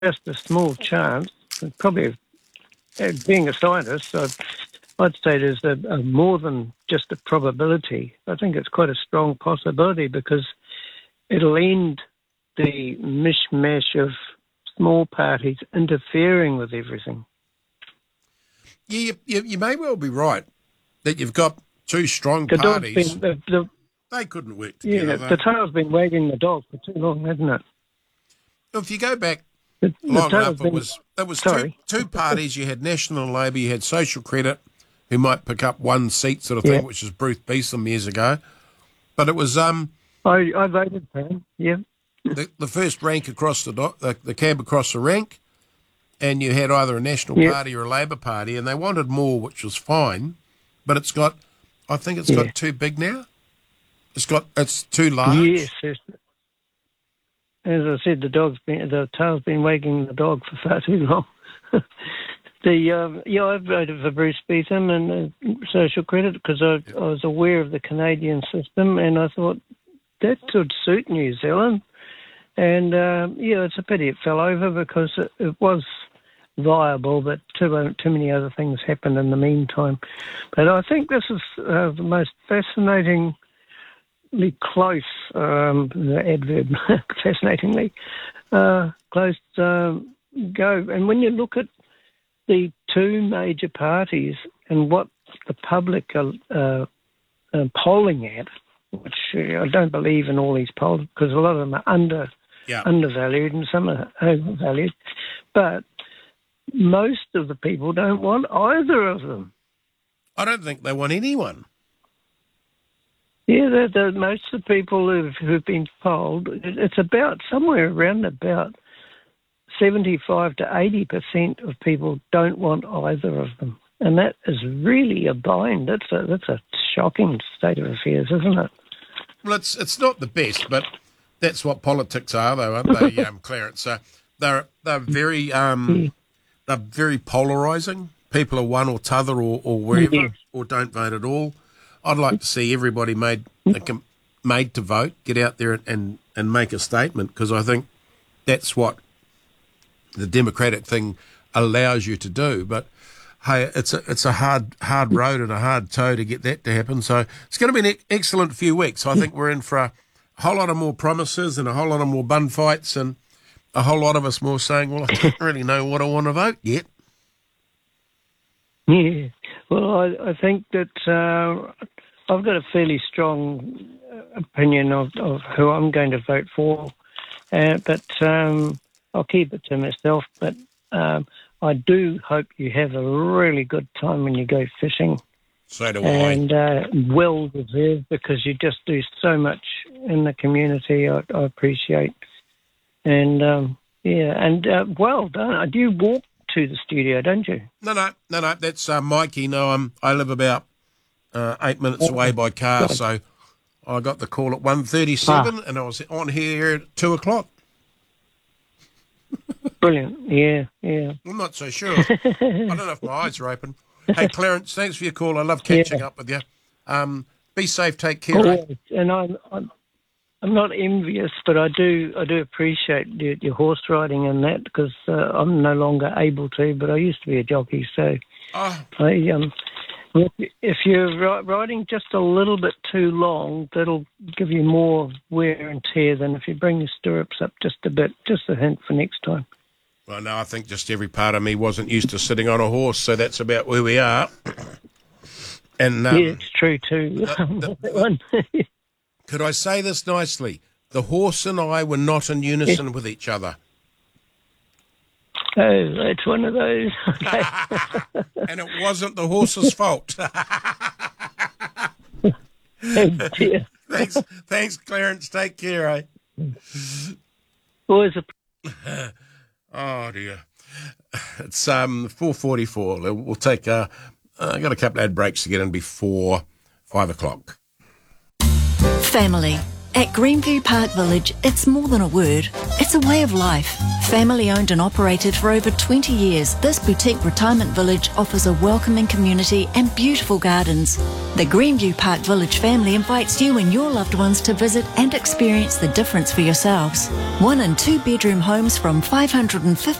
just a small chance. Probably, being a scientist, I'd say there's a more than just a probability. I think it's quite a strong possibility because it'll end the mishmash of small parties interfering with everything. Yeah, you may well be right that you've got two strong parties. They couldn't work together. Yeah, the tail's been wagging the dog for too long, hasn't it? If you go back long enough, it was two parties. You had National and Labor, you had Social Credit, who might pick up one seat sort of thing, which is Bruce Beeson years ago. But it was... I voted for him, yeah. The first rank across the cab across the rank, and you had either a National Party or a Labor Party, and they wanted more, which was fine, but I think it's got too big now. It's too large. Yes, as I said, the tail's been wagging the dog for far too long. I voted for Bruce Beetham and Social Credit because I was aware of the Canadian system, and I thought that could suit New Zealand. And it's a pity it fell over because it was viable, but too many other things happened in the meantime. But I think this is the most fascinatingly close, the adverb, fascinatingly close go. And when you look at the two major parties and what the public are polling at, which I don't believe in all these polls because a lot of them are undervalued and some are overvalued, but most of the people don't want either of them. I don't think they want anyone. Yeah, most of the people who've been polled, it's about somewhere around about 75 to 80% of people don't want either of them. And that is really a bind. That's a shocking state of affairs, isn't it? Well, it's not the best, but that's what politics are, though, aren't they, Clarence? They're very they're very polarising. People are one or t'other or wherever, or don't vote at all. I'd like to see everybody made to vote, get out there and make a statement, because I think that's what the democratic thing allows you to do. But hey, it's a hard road and a hard toe to get that to happen. So it's going to be an excellent few weeks. I think we're in for a whole lot of more promises and a whole lot of more bun fights and a whole lot of us more saying, well, I don't really know what I want to vote yet. Yeah, well, I think that I've got a fairly strong opinion of who I'm going to vote for, but I'll keep it to myself. But I do hope you have a really good time when you go fishing. So do I. And well deserved, because you just do so much in the community. I appreciate. And well done. Do you walk to the studio, don't you? No. That's Mikey. No, I live about 8 minutes away by car, so I got the call at 1:37, and I was on here at 2:00. Brilliant. Yeah. I'm not so sure. I don't know if my eyes are open. Hey, Clarence, thanks for your call. I love catching up with you. Be safe. Take care. Eh? And I'm not envious, but I do appreciate your horse riding and that, because I'm no longer able to, but I used to be a jockey, so if you're riding just a little bit too long, that'll give you more wear and tear than if you bring your stirrups up just a bit. Just a hint for next time. Well, no, I think just every part of me wasn't used to sitting on a horse, so that's about where we are. And yeah, it's true too. Could I say this nicely? The horse and I were not in unison with each other. Oh, that's one of those. Okay. And it wasn't the horse's fault. Oh, dear. Thanks, Clarence. Take care, eh? Always a... Oh, dear. It's 4:44. We'll take I got a couple of ad breaks to get in before 5 o'clock. Family. At Greenview Park Village, it's more than a word. It's a way of life. Family owned and operated for over 20 years, this boutique retirement village offers a welcoming community and beautiful gardens. The Greenview Park Village family invites you and your loved ones to visit and experience the difference for yourselves. 1 and 2 bedroom homes from $550